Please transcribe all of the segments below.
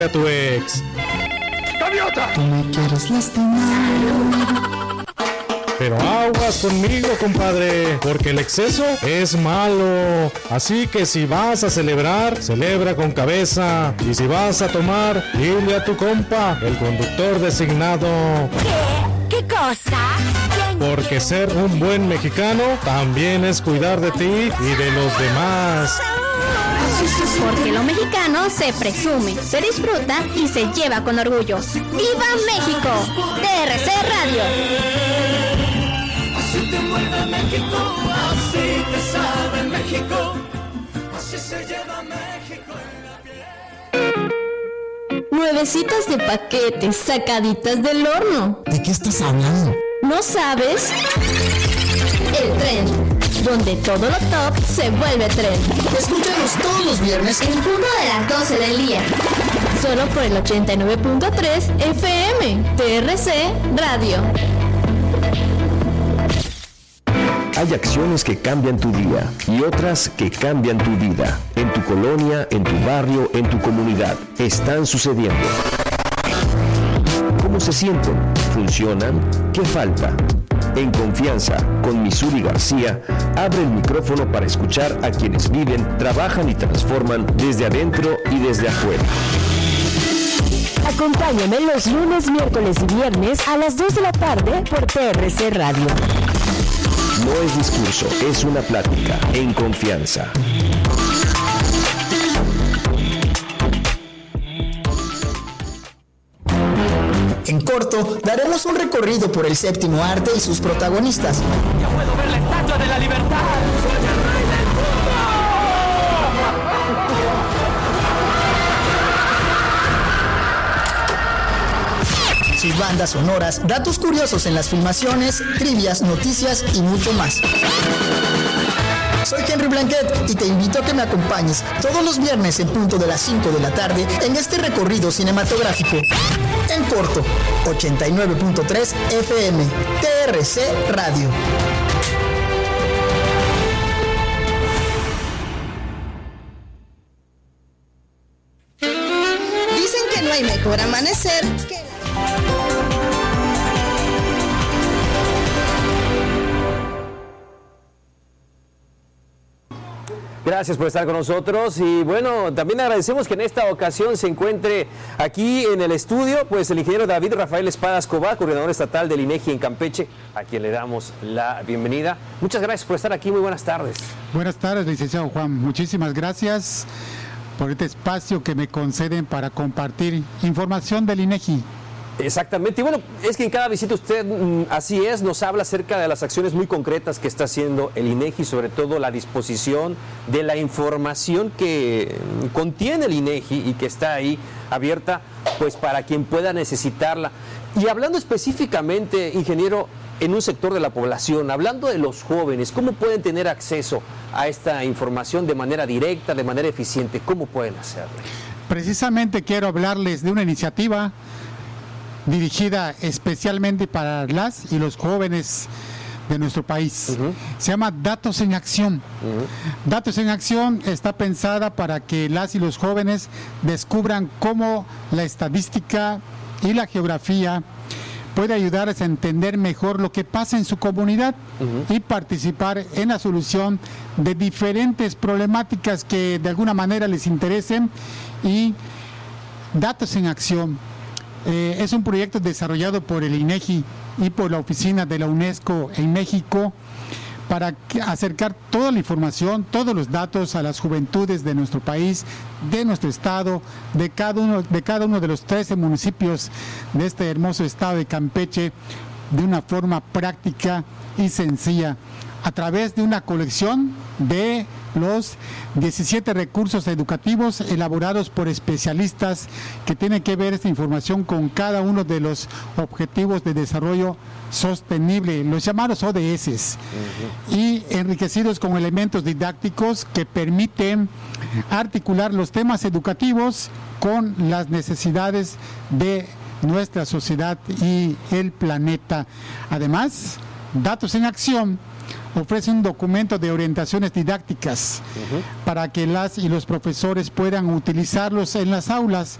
a tu ex. ¡Gaviota! Tú me quieres lastimar. Pero aguas conmigo, compadre, porque el exceso es malo. Así que si vas a celebrar, celebra con cabeza. Y si vas a tomar, dile a tu compa, el conductor designado. ¿Qué cosa? Porque ser un buen mexicano también es cuidar de ti y de los demás. Porque lo mexicano se presume, se disfruta y se lleva con orgullo. ¡Viva México! TRC Radio. Así te mueve México, así te sabe México, así se lleva México en la piel. Nuevecitas de paquete, sacaditas del horno. ¿De qué estás hablando? ¿No sabes? El tren, donde todo lo top se vuelve tren. Escúchanos todos los viernes en punto de las 12 del día. Solo por el 89.3 FM, TRC Radio. Hay acciones que cambian tu día y otras que cambian tu vida. En tu colonia, en tu barrio, en tu comunidad. Están sucediendo. ¿Cómo se sienten? ¿Funcionan? ¿Qué falta? En confianza, con Missouri García, abre el micrófono para escuchar a quienes viven, trabajan y transforman desde adentro y desde afuera. Acompáñame los lunes, miércoles y viernes a las 2 de la tarde por TRC Radio. No es discurso, es una plática en confianza. En corto, daremos un recorrido por el séptimo arte y sus protagonistas. ¡Ya puedo ver la Estatua de la Libertad! ¡Soy el rey del mundo! Sus bandas sonoras, datos curiosos en las filmaciones, trivias, noticias y mucho más. Soy Henry Blanquet y te invito a que me acompañes todos los viernes en punto de las 5 de la tarde en este recorrido cinematográfico. En corto, 89.3 FM, TRC Radio. Dicen que no hay mejor amanecer que Gracias por estar con nosotros y bueno, también agradecemos que en esta ocasión se encuentre aquí en el estudio pues el ingeniero David Rafael Espada Escobar, coordinador estatal del INEGI en Campeche, a quien le damos la bienvenida. Muchas gracias por estar aquí, muy buenas tardes. Buenas tardes, licenciado Juan, muchísimas gracias por este espacio que me conceden para compartir información del INEGI. Exactamente, y bueno, es que en cada visita usted, así es, nos habla acerca de las acciones muy concretas que está haciendo el INEGI, sobre todo la disposición de la información que contiene el INEGI y que está ahí abierta pues para quien pueda necesitarla. Y hablando específicamente, ingeniero, en un sector de la población, hablando de los jóvenes, ¿cómo pueden tener acceso a esta información de manera directa, de manera eficiente? ¿Cómo pueden hacerlo? Precisamente quiero hablarles de una iniciativa dirigida especialmente para las y los jóvenes de nuestro país. Se llama Datos en Acción. Datos en Acción está pensada para que las y los jóvenes descubran cómo la estadística y la geografía puede ayudarles a entender mejor lo que pasa en su comunidad y participar en la solución de diferentes problemáticas que de alguna manera les interesen. Y Datos en Acción es un proyecto desarrollado por el INEGI y por la Oficina de la UNESCO en México para acercar toda la información, todos los datos a las juventudes de nuestro país, de nuestro estado, de cada uno de los 13 municipios de este hermoso estado de Campeche, de una forma práctica y sencilla, a través de una colección de los 17 recursos educativos elaborados por especialistas que tienen que ver esta información con cada uno de los objetivos de desarrollo sostenible, los llamados ODS, y enriquecidos con elementos didácticos que permiten articular los temas educativos con las necesidades de nuestra sociedad y el planeta. Además, Datos en Acción ofrece un documento de orientaciones didácticas para que las y los profesores puedan utilizarlos en las aulas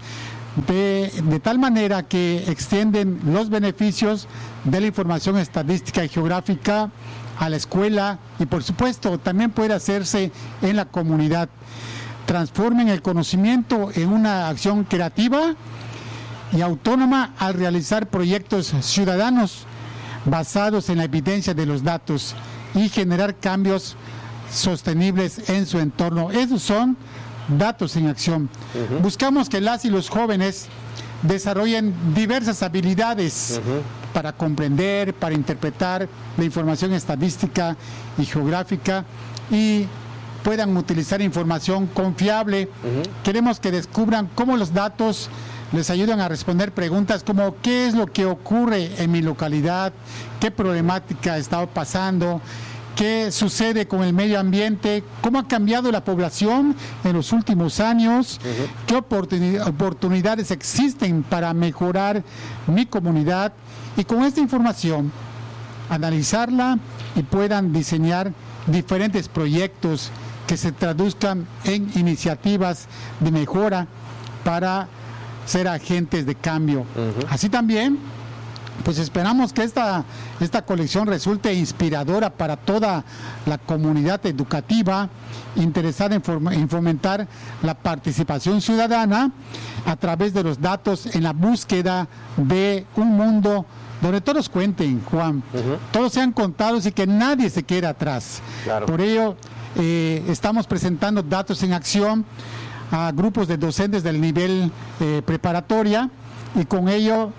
de tal manera que extienden los beneficios de la información estadística y geográfica a la escuela y, por supuesto, también puede hacerse en la comunidad. Transformen el conocimiento en una acción creativa y autónoma al realizar proyectos ciudadanos basados en la evidencia de los datos y generar cambios sostenibles en su entorno. Esos son datos en acción. Buscamos que las y los jóvenes desarrollen diversas habilidades para comprender, para interpretar la información estadística y geográfica y puedan utilizar información confiable. Queremos que descubran cómo los datos les ayudan a responder preguntas como ¿qué es lo que ocurre en mi localidad? ¿Qué problemática está pasando? ¿Qué sucede con el medio ambiente? ¿Cómo ha cambiado la población en los últimos años? ¿Qué oportunidades existen para mejorar mi comunidad? Y con esta información, analizarla y puedan diseñar diferentes proyectos que se traduzcan en iniciativas de mejora para ser agentes de cambio. Así también, pues esperamos que esta colección resulte inspiradora para toda la comunidad educativa interesada en fomentar la participación ciudadana a través de los datos en la búsqueda de un mundo donde todos cuenten, Juan, todos sean contados y que nadie se quede atrás. Claro. Por ello, estamos presentando datos en acción a grupos de docentes del nivel preparatoria y con ello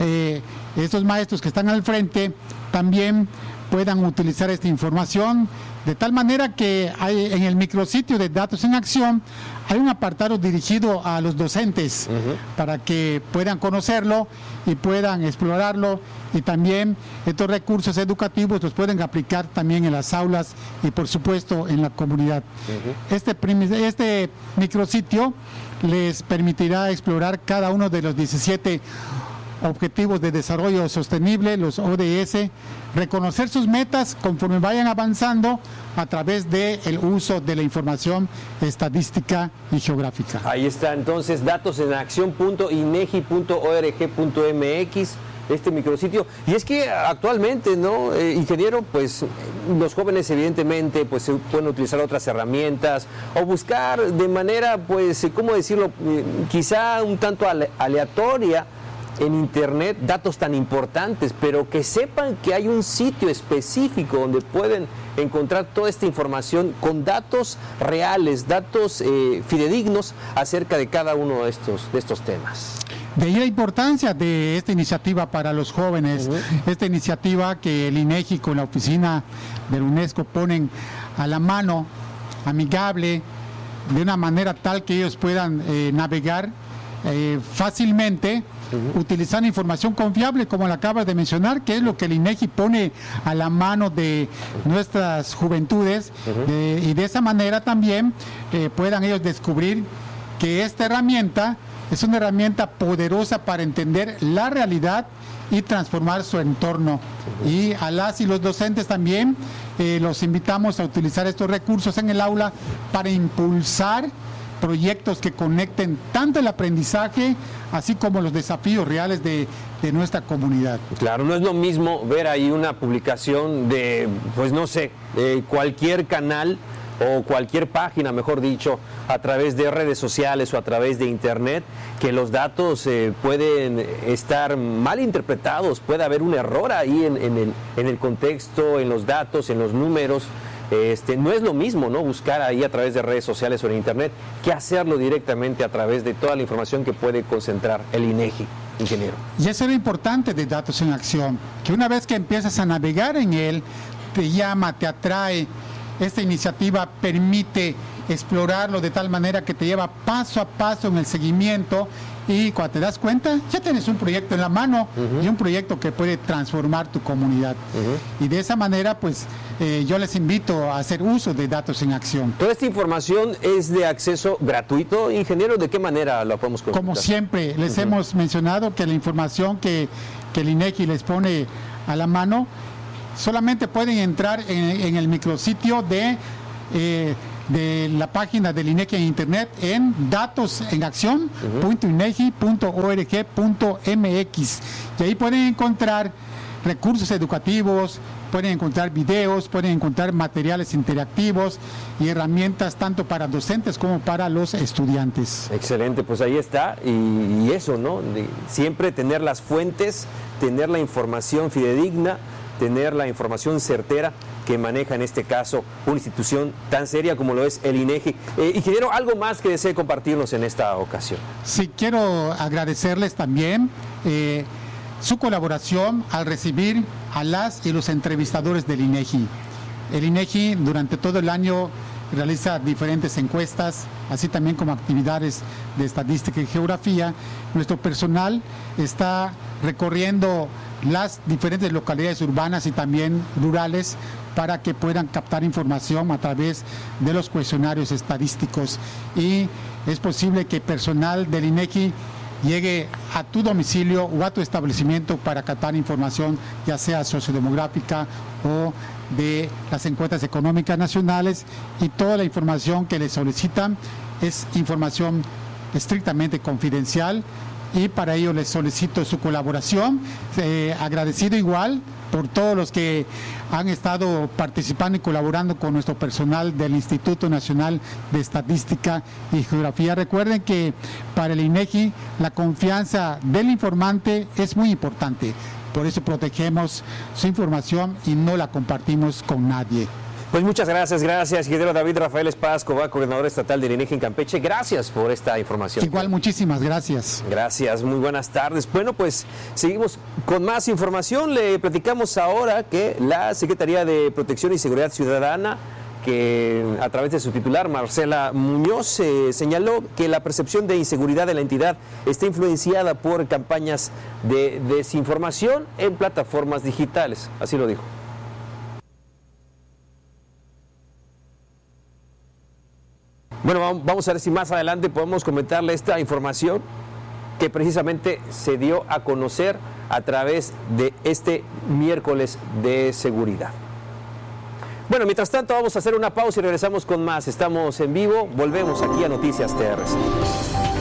estos maestros que están al frente también puedan utilizar esta información de tal manera que en el micrositio de Datos en Acción hay un apartado dirigido a los docentes para que puedan conocerlo y puedan explorarlo y también estos recursos educativos los pueden aplicar también en las aulas y por supuesto en la comunidad. Este micrositio les permitirá explorar cada uno de los 17 Objetivos de Desarrollo Sostenible, los ODS, reconocer sus metas conforme vayan avanzando a través del uso de la información estadística y geográfica. Ahí está entonces datosenaccion.inegi.org.mx, este micrositio. Y es que actualmente, ¿no, ingeniero? Pues los jóvenes evidentemente pues pueden utilizar otras herramientas o buscar de manera, pues, ¿cómo decirlo? Quizá un tanto aleatoria en internet datos tan importantes, pero que sepan que hay un sitio específico donde pueden encontrar toda esta información con datos reales, datos fidedignos acerca de cada uno de estos temas. De ahí la importancia de esta iniciativa para los jóvenes, esta iniciativa que el INEGI con la oficina de la UNESCO ponen a la mano, amigable, de una manera tal que ellos puedan navegar fácilmente, utilizando información confiable, como la acabas de mencionar, que es lo que el INEGI pone a la mano de nuestras juventudes, y de esa manera también puedan ellos descubrir que esta herramienta es una herramienta poderosa para entender la realidad y transformar su entorno. Y a las y los docentes también los invitamos a utilizar estos recursos en el aula para impulsar proyectos que conecten tanto el aprendizaje así como los desafíos reales de nuestra comunidad. Claro, no es lo mismo ver ahí una publicación de, pues no sé, cualquier canal o cualquier página, mejor dicho, a través de redes sociales o a través de internet, que los datos pueden estar mal interpretados, puede haber un error ahí en el contexto, en los datos, en los números. No es lo mismo, ¿no?, buscar ahí a través de redes sociales o en internet que hacerlo directamente a través de toda la información que puede concentrar el INEGI, ingeniero. Y eso es lo importante de Datos en Acción, que una vez que empiezas a navegar en él, te llama, te atrae. Esta iniciativa permite explorarlo de tal manera que te lleva paso a paso en el seguimiento y cuando te das cuenta ya tienes un proyecto en la mano y un proyecto que puede transformar tu comunidad. Y de esa manera pues yo les invito a hacer uso de Datos en Acción. ¿Toda esta información es de acceso gratuito, ingeniero? ¿De qué manera la podemos consultar? Como siempre les hemos mencionado que la información que el INEGI les pone a la mano solamente pueden entrar en el micrositio de de la página del INEGI en internet en datosenaccion.inegi.org.mx, y ahí pueden encontrar recursos educativos, pueden encontrar videos, pueden encontrar materiales interactivos y herramientas tanto para docentes como para los estudiantes. Excelente, pues ahí está, y eso, ¿no? Siempre tener las fuentes, tener la información fidedigna, tener la información certera que maneja en este caso una institución tan seria como lo es el INEGI. Ingeniero, ¿algo más que desee compartirnos en esta ocasión? Sí, quiero agradecerles también su colaboración al recibir a las y los entrevistadores del INEGI. El INEGI durante todo el año realiza diferentes encuestas, así también como actividades de estadística y geografía. Nuestro personal está recorriendo las diferentes localidades urbanas y también rurales para que puedan captar información a través de los cuestionarios estadísticos, y es posible que personal del INEGI llegue a tu domicilio o a tu establecimiento para captar información, ya sea sociodemográfica o de las encuestas económicas nacionales, y toda la información que les solicitan es información estrictamente confidencial, y para ello les solicito su colaboración. Agradecido igual por todos los que han estado participando y colaborando con nuestro personal del Instituto Nacional de Estadística y Geografía. Recuerden que para el INEGI la confianza del informante es muy importante, por eso protegemos su información y no la compartimos con nadie. Pues muchas gracias, ingeniero David Rafael Espadas Cobar, coordinador estatal del INEGI en Campeche. Gracias por esta información. Igual, muchísimas gracias. Gracias, muy buenas tardes. Bueno, pues seguimos con más información. Le platicamos ahora que la Secretaría de Protección y Seguridad Ciudadana, que a través de su titular, Marcela Muñoz, señaló que la percepción de inseguridad de la entidad está influenciada por campañas de desinformación en plataformas digitales. Así lo dijo. Bueno, vamos a ver si más adelante podemos comentarle esta información que precisamente se dio a conocer a través de este miércoles de seguridad. Bueno, mientras tanto vamos a hacer una pausa y regresamos con más. Estamos en vivo, volvemos aquí a Noticias TRC.